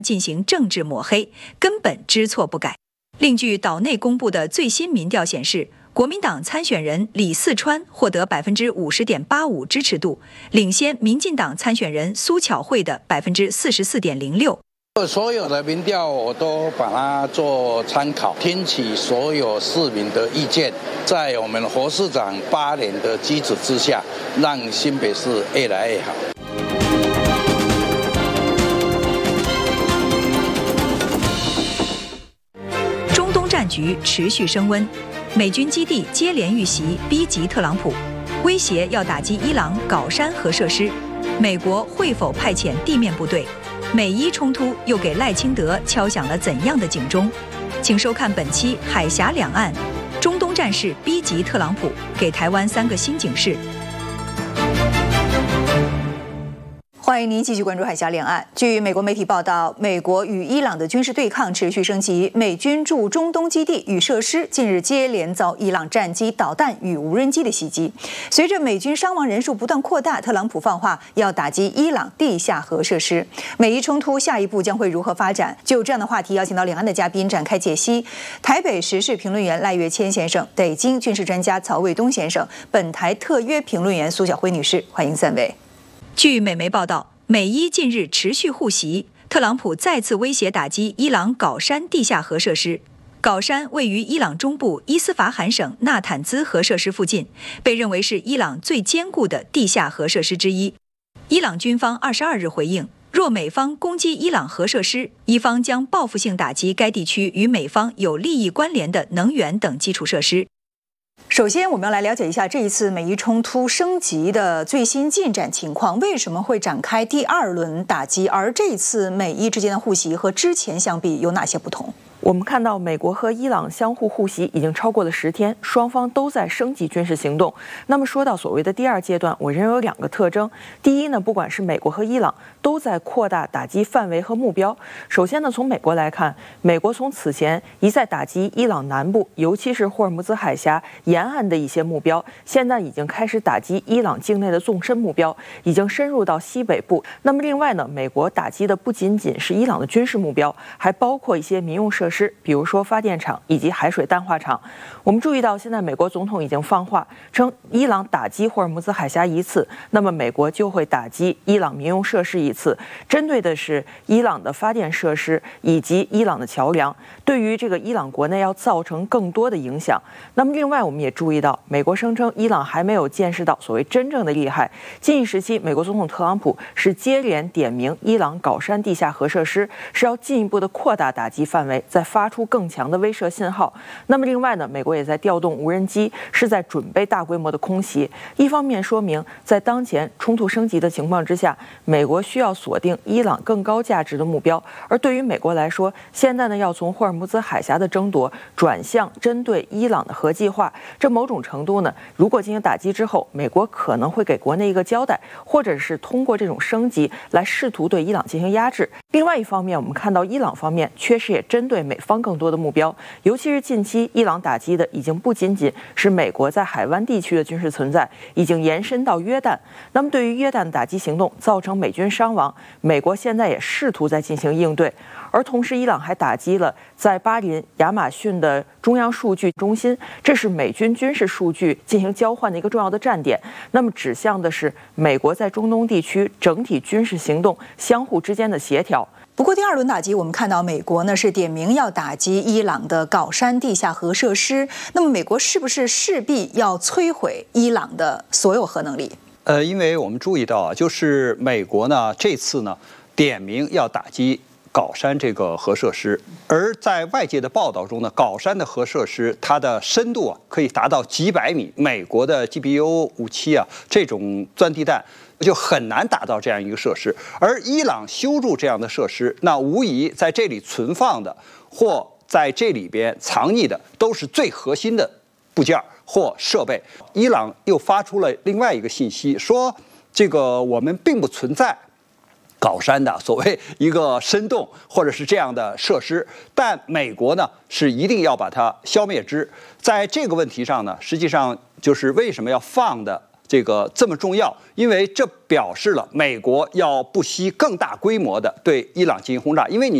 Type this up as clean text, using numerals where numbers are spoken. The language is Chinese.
进行政治抹黑，根本知错不改。另据岛内公布的最新民调显示，国民党参选人李四川获得50.85%支持度，领先民进党参选人苏巧慧的44.06%。 所有的民调我都把它做参考，听取所有市民的意见，在我们侯市长8年的基础之下，让新北市越来越好。 中东战局持续升温，美军基地接连遇袭，逼急特朗普，威胁要打击伊朗搞山核设施。美国会否派遣地面部队？美伊冲突又给赖清德敲响了怎样的警钟？请收看本期《海峡两岸》，中东战事逼急特朗普，给台湾3个新警示。欢迎您继续关注海峡两岸。据美国媒体报道，美国与伊朗的军事对抗持续升级，美军驻中东基地与设施近日接连遭伊朗战机、导弹与无人机的袭击。随着美军伤亡人数不断扩大，特朗普放话要打击伊朗地下核设施。美伊冲突下一步将会如何发展？就这样的话题，邀请到两岸的嘉宾展开解析。台北时事评论员赖岳谦先生，北京军事专家曹卫东先生，本台特约评论员苏晓辉女士，欢迎3位。据美媒报道，美伊近日持续互袭，特朗普再次威胁打击伊朗搞山地下核设施。搞山位于伊朗中部伊斯法罕省纳坦兹核设施附近，被认为是伊朗最坚固的地下核设施之一。伊朗军方22日回应，若美方攻击伊朗核设施，伊方将报复性打击该地区与美方有利益关联的能源等基础设施。首先，我们要来了解一下这一次美伊冲突升级的最新进展情况，为什么会展开第2轮打击？而这一次美伊之间的互袭和之前相比有哪些不同？ 我们看到，美国和伊朗相互互袭已经超过了10天，双方都在升级军事行动。那么说到所谓的第2阶段，我认为有2个特征。第一呢，不管是美国和伊朗都在扩大打击范围和目标。首先呢，从美国来看，美国从此前一再打击伊朗南部，尤其是霍尔木兹海峡沿岸的一些目标，现在已经开始打击伊朗境内的纵深目标，已经深入到西北部。那么另外呢，美国打击的不仅仅是伊朗的军事目标，还包括一些民用设施，比如说发电厂以及海水淡化厂。我们注意到，现在美国总统已经放话称，伊朗打击霍尔木兹海峡1次，那么美国就会打击伊朗民用设施1次，针对的是伊朗的发电设施以及伊朗的桥梁，对于这个伊朗国内要造成更多的影响。那么另外，我们也注意到，美国声称伊朗还没有见识到所谓真正的厉害。近一时期，美国总统特朗普是接连点名伊朗搞山地下核设施，是要进一步的扩大打击范围，再发出更强的威慑信号。那么另外呢，美国也在调动无人机，是在准备大规模的空袭。一方面说明，在当前冲突升级的情况之下，美国需要锁定伊朗更高价值的目标。而对于美国来说，现在呢要从霍尔木兹海峡的争夺转向针对伊朗的核计划。这某种程度呢，如果进行打击之后，美国可能会给国内一个交代，或者是通过这种升级来试图对伊朗进行压制。另外一方面，我们看到伊朗方面确实也针对美方更多的目标，尤其是近期伊朗打击的已经不仅仅是美国在海湾地区的军事存在，已经延伸到约旦。那么对于约旦的打击行动造成美军伤亡，美国现在也试图在进行应对。而同时，伊朗还打击了在巴林亚马逊的中央数据中心，这是美军军事数据进行交换的一个重要的站点。那么指向的是美国在中东地区整体军事行动相互之间的协调。 不过第2轮打击，我们看到美国呢是点名要打击伊朗的搞山地下核设施，那么美国是不是势必要摧毁伊朗的所有核能力？ 因为我们注意到啊，就是美国呢这次呢点名要打击搞山这个核设施，而在外界的报道中呢，搞山的核设施它的深度啊可以达到几百米，美国的 GBU-57啊这种钻地弹就很难达到这样一个设施。而伊朗修筑这样的设施，那无疑在这里存放的或在这里边藏匿的都是最核心的部件或设备。伊朗又发出了另外一个信息，说这个我们并不存在搞山的所谓一个深洞或者是这样的设施，但美国呢是一定要把它消灭之。在这个问题上呢，实际上就是为什么要放的这么重要，因为这表示了美国要不惜更大规模的对伊朗进行轰炸，因为你。